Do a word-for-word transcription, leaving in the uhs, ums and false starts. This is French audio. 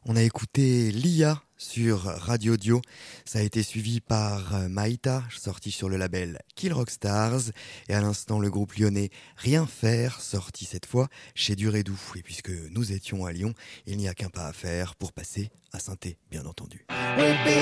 On a écouté Lia sur Radio Dio. Ça a été suivi par Maïta, sorti sur le label Kill Rock Stars. Et à l'instant, le groupe lyonnais Rien Faire, sorti cette fois chez Durédoux. Et puisque nous étions à Lyon, il n'y a qu'un pas à faire pour passer à Saint-Thé, bien entendu.